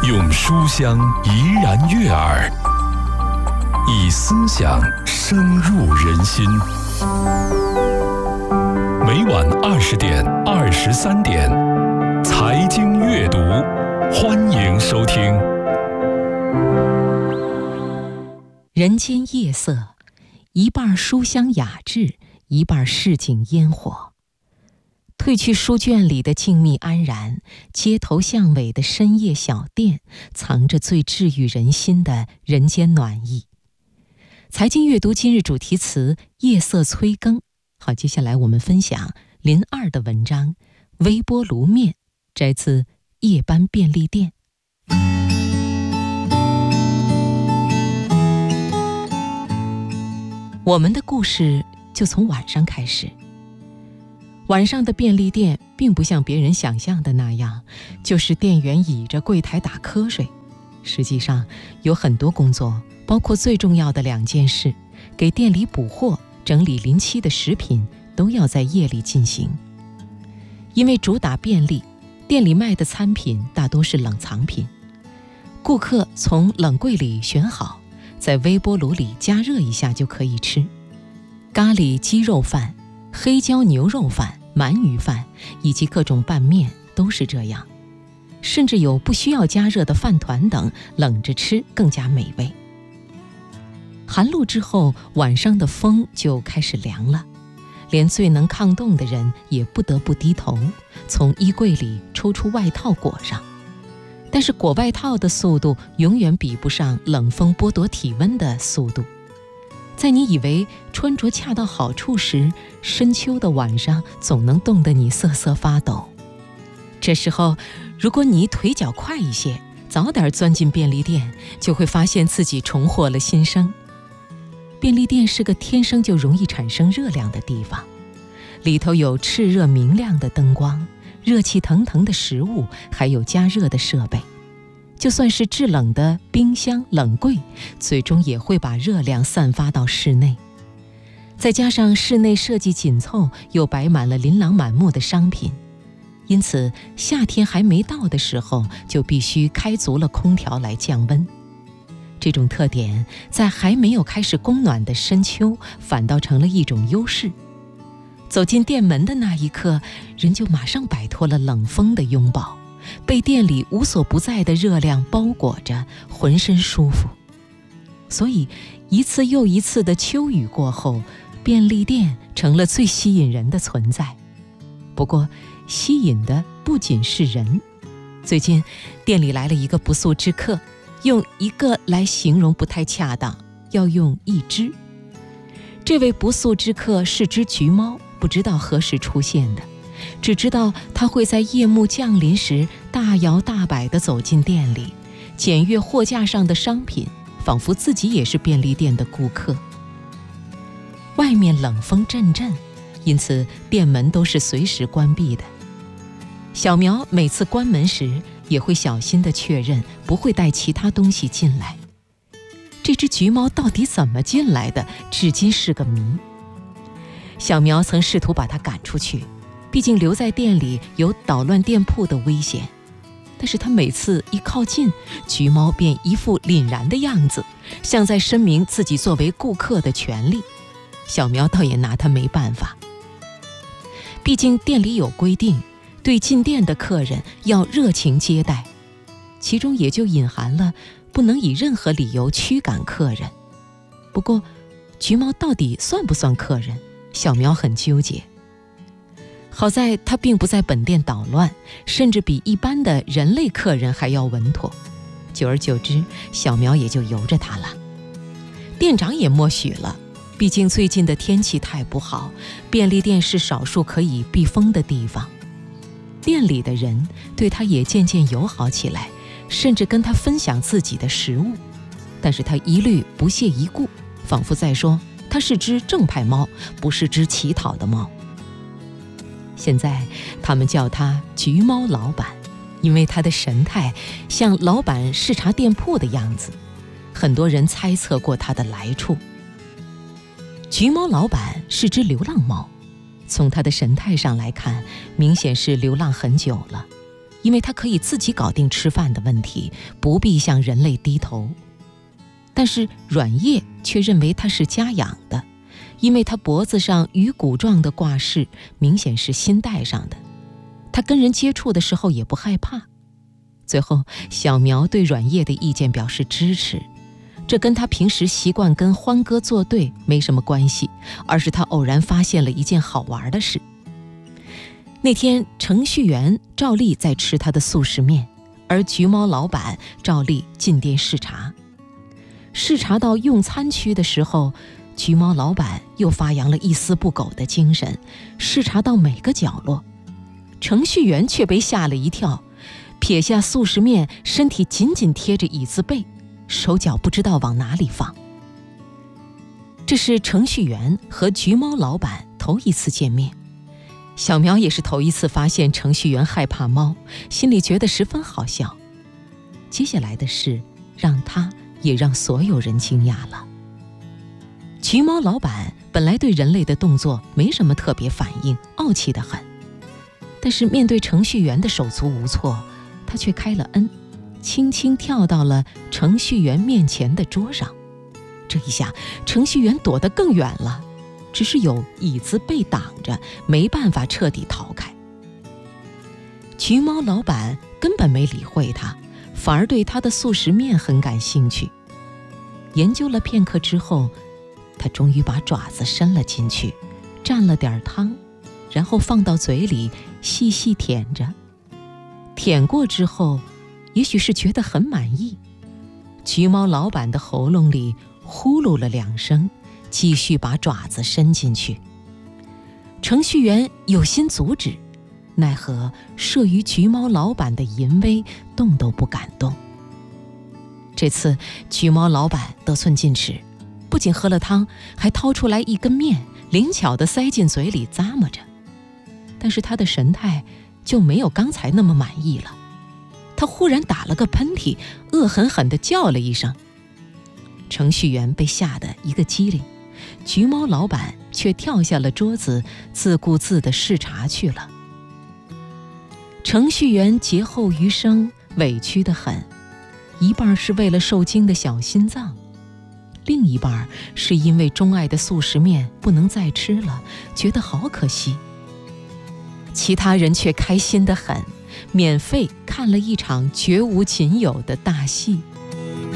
用书香怡然悦耳，以思想深入人心。每晚20点、23点，财经阅读，欢迎收听。 人间夜色，一半书香雅致，一半市井烟火。褪去书卷里的静谧安然，街头巷尾的深夜小店，藏着最治愈人心的人间暖意。财经阅读今日主题词：夜色催更。好，接下来我们分享林二的文章《微波炉面》，摘自夜班便利店。我们的故事就从晚上开始。晚上的便利店并不像别人想象的那样，就是店员倚着柜台打瞌睡。实际上有很多工作，包括最重要的2件事：给店里补货、整理临期的食品，都要在夜里进行。因为主打便利，店里卖的餐品大多是冷藏品，顾客从冷柜里选好，在微波炉里加热一下就可以吃。咖喱鸡肉饭、黑椒牛肉饭、鳗鱼饭以及各种拌面都是这样，甚至有不需要加热的饭团等，冷着吃更加美味。寒露之后，晚上的风就开始凉了，连最能抗冻的人也不得不低头，从衣柜里抽出外套裹上。但是裹外套的速度永远比不上冷风剥夺体温的速度。在你以为穿着恰到好处时，深秋的晚上总能冻得你瑟瑟发抖。这时候，如果你腿脚快一些，早点钻进便利店，就会发现自己重获了新生。便利店是个天生就容易产生热量的地方，里头有炽热明亮的灯光、热气腾腾的食物，还有加热的设备。就算是制冷的冰箱、冷柜，最终也会把热量散发到室内。再加上室内设计紧凑，又摆满了琳琅满目的商品，因此夏天还没到的时候，就必须开足了空调来降温。这种特点在还没有开始供暖的深秋，反倒成了一种优势。走进店门的那一刻，人就马上摆脱了冷风的拥抱，被店里无所不在的热量包裹着，浑身舒服。所以一次又一次的秋雨过后，便利店成了最吸引人的存在。不过吸引的不仅是人。最近店里来了一个不速之客，用一个来形容不太恰当，要用一只。这位不速之客是只橘猫，不知道何时出现的，只知道他会在夜幕降临时大摇大摆地走进店里，检阅货架上的商品，仿佛自己也是便利店的顾客。外面冷风阵阵，因此店门都是随时关闭的。小苗每次关门时也会小心地确认不会带其他东西进来。这只橘猫到底怎么进来的，至今是个谜。小苗曾试图把它赶出去，毕竟留在店里有捣乱店铺的危险。但是他每次一靠近，橘猫便一副凛然的样子，像在声明自己作为顾客的权利。小苗倒也拿他没办法，毕竟店里有规定，对进店的客人要热情接待，其中也就隐含了不能以任何理由驱赶客人。不过橘猫到底算不算客人，小苗很纠结。好在他并不在本店捣乱，甚至比一般的人类客人还要稳妥。久而久之，小苗也就由着他了。店长也默许了，毕竟最近的天气太不好，便利店是少数可以避风的地方。店里的人对他也渐渐友好起来，甚至跟他分享自己的食物，但是他一律不屑一顾，仿佛在说他是只正派猫，不是只乞讨的猫。现在他们叫他橘猫老板，因为他的神态像老板视察店铺的样子，很多人猜测过他的来处。橘猫老板是只流浪猫，从他的神态上来看，明显是流浪很久了， 因为它可以自己搞定吃饭的问题，不必向人类低头。但是阮叶却认为它是家养的，因为它脖子上鱼骨状的挂饰明显是新戴上的，它跟人接触的时候也不害怕。最后，小苗对阮叶的意见表示支持，这跟他平时习惯跟欢哥作对没什么关系，而是他偶然发现了一件好玩的事。那天程序员照例在吃他的速食面，而橘猫老板照例进店视察。视察到用餐区的时候，橘猫老板又发扬了一丝不苟的精神，视察到每个角落。程序员却被吓了一跳，撇下速食面，身体紧紧贴着椅子背，手脚不知道往哪里放。这是程序员和橘猫老板头一次见面，小苗也是头一次发现程序员害怕猫，心里觉得十分好笑。接下来的事让他也让所有人惊讶了。橘猫老板本来对人类的动作没什么特别反应，傲气得很，但是面对程序员的手足无措，他却开了恩，轻轻跳到了程序员面前的桌上。这一下程序员躲得更远了，只是有椅子被挡着，没办法彻底逃开。橘猫老板根本没理会他，反而对他的速食面很感兴趣。研究了片刻之后，他终于把爪子伸了进去，蘸了点汤，然后放到嘴里细细舔着。舔过之后，也许是觉得很满意，橘猫老板的喉咙里呼噜了2声，继续把爪子伸进去。程序员有心阻止，奈何慑于橘猫老板的淫威，动都不敢动。这次橘猫老板得寸进尺，不仅喝了汤，还掏出来一根面，灵巧地塞进嘴里咂摸着。但是他的神态就没有刚才那么满意了，他忽然打了个喷嚏，恶狠狠地叫了一声。程序员被吓得一个机灵，橘猫老板却跳下了桌子，自顾自地视察去了。程序员劫后余生，委屈得很，一半是为了受惊的小心脏，另一半是因为钟爱的速食面不能再吃了，觉得好可惜。其他人却开心得很，免费看了一场绝无仅有的大戏。